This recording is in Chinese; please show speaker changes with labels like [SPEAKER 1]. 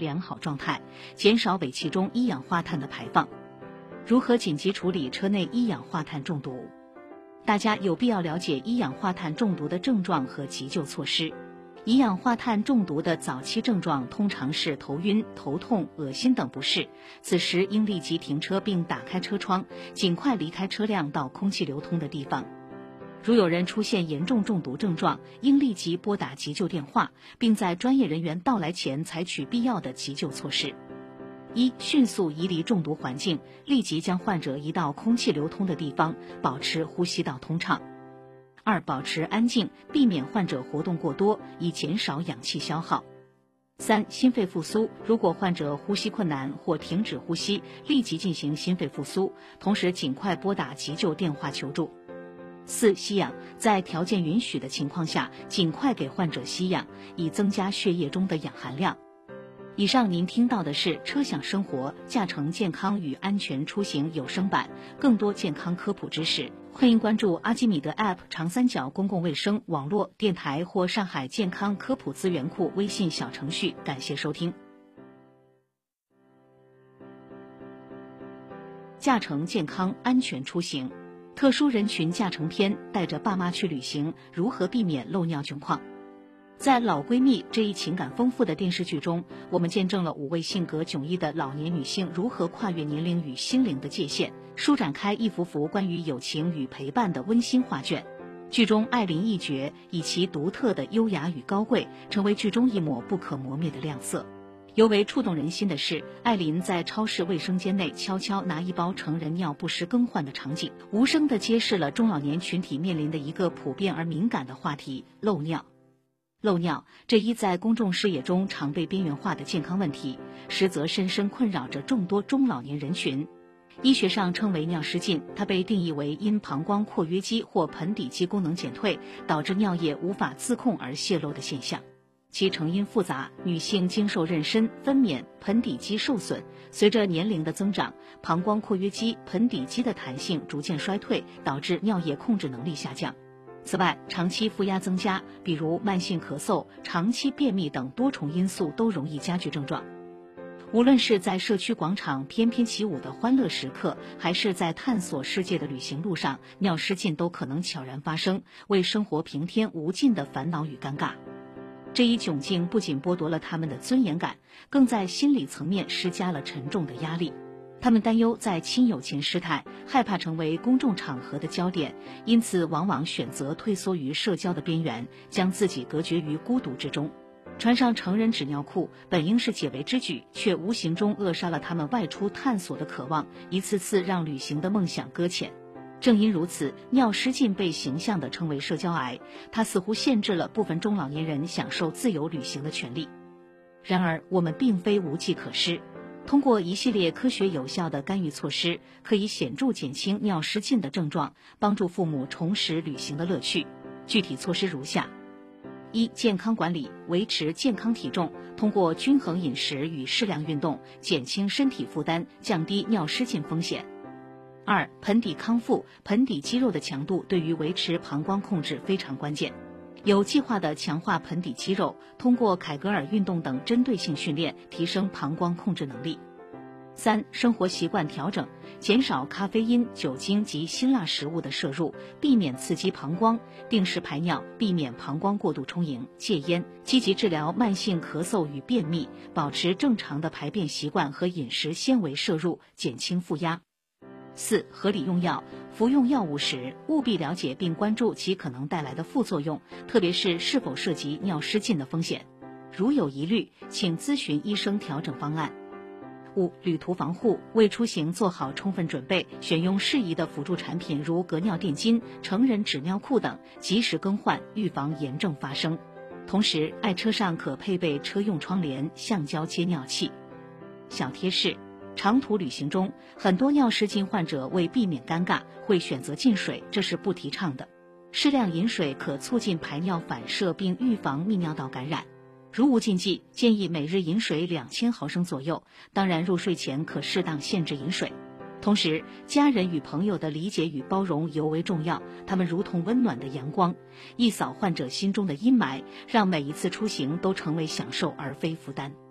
[SPEAKER 1] 良好状态，减少尾气中一氧化碳的排放。如何紧急处理车内一氧化碳中毒？大家有必要了解一氧化碳中毒的症状和急救措施。一氧化碳中毒的早期症状通常是头晕、头痛、恶心等不适，此时应立即停车并打开车窗，尽快离开车辆到空气流通的地方。如有人出现严重中毒症状，应立即拨打急救电话，并在专业人员到来前采取必要的急救措施。一、迅速移离中毒环境，立即将患者移到空气流通的地方，保持呼吸道通畅。二、保持安静，避免患者活动过多，以减少氧气消耗。三、心肺复苏，如果患者呼吸困难或停止呼吸，立即进行心肺复苏，同时尽快拨打急救电话求助。四、吸氧，在条件允许的情况下，尽快给患者吸氧，以增加血液中的氧含量。以上您听到的是车享生活驾乘健康与安全出行有声版，更多健康科普知识，欢迎关注阿基米德 App 长三角公共卫生网络电台或上海健康科普资源库微信小程序。感谢收听。驾乘健康安全出行，特殊人群驾乘篇，带着爸妈去旅行，如何避免漏尿窘况？在《老闺蜜》这一情感丰富的电视剧中，我们见证了5位性格迥异的老年女性如何跨越年龄与心灵的界限，舒展开一幅幅关于友情与陪伴的温馨画卷。剧中艾琳一角以其独特的优雅与高贵，成为剧中一抹不可磨灭的亮色。尤为触动人心的是，艾琳在超市卫生间内悄悄拿一包成人尿不时更换的场景，无声地揭示了中老年群体面临的一个普遍而敏感的话题——漏尿。漏尿这一在公众视野中常被边缘化的健康问题，实则深深困扰着众多中老年人群。医学上称为尿失禁，它被定义为因膀胱括约肌或盆底肌功能减退，导致尿液无法自控而泄漏的现象。其成因复杂，女性经受妊娠、分娩、盆底肌受损，随着年龄的增长，膀胱括约肌、盆底肌的弹性逐渐衰退，导致尿液控制能力下降。此外，长期负压增加，比如慢性咳嗽、长期便秘等多重因素都容易加剧症状。无论是在社区广场翩翩起舞的欢乐时刻，还是在探索世界的旅行路上，尿失禁都可能悄然发生，为生活平添无尽的烦恼与尴尬。这一窘境不仅剥夺了他们的尊严感，更在心理层面施加了沉重的压力。他们担忧在亲友前失态，害怕成为公众场合的焦点，因此往往选择退缩于社交的边缘，将自己隔绝于孤独之中。穿上成人纸尿裤本应是解围之举，却无形中扼杀了他们外出探索的渴望，一次次让旅行的梦想搁浅。正因如此，尿失禁被形象地称为社交癌，它似乎限制了部分中老年人享受自由旅行的权利。然而，我们并非无计可施。通过一系列科学有效的干预措施，可以显著减轻尿失禁的症状，帮助父母重拾旅行的乐趣。具体措施如下：一、健康管理，维持健康体重，通过均衡饮食与适量运动，减轻身体负担，降低尿失禁风险。二、盆底康复，盆底肌肉的强度对于维持膀胱控制非常关键。有计划地强化盆底肌肉，通过凯格尔运动等针对性训练，提升膀胱控制能力。三、生活习惯调整，减少咖啡因、酒精及辛辣食物的摄入，避免刺激膀胱，定时排尿，避免膀胱过度充盈，戒烟，积极治疗慢性咳嗽与便秘，保持正常的排便习惯和饮食纤维摄入，减轻负压。四、合理用药，服用药物时务必了解并关注其可能带来的副作用，特别是是否涉及尿失禁的风险。如有疑虑，请咨询医生调整方案。五、旅途防护，为出行做好充分准备，选用适宜的辅助产品如隔尿垫巾、成人纸尿裤等，及时更换，预防炎症发生。同时，爱车上可配备车用窗帘、橡胶接尿器。小贴士：长途旅行中，很多尿失禁患者为避免尴尬，会选择禁水，这是不提倡的。适量饮水可促进排尿反射，并预防泌尿道感染。如无禁忌，建议每日饮水2000毫升左右，当然入睡前可适当限制饮水。同时，家人与朋友的理解与包容尤为重要，他们如同温暖的阳光，一扫患者心中的阴霾，让每一次出行都成为享受而非负担。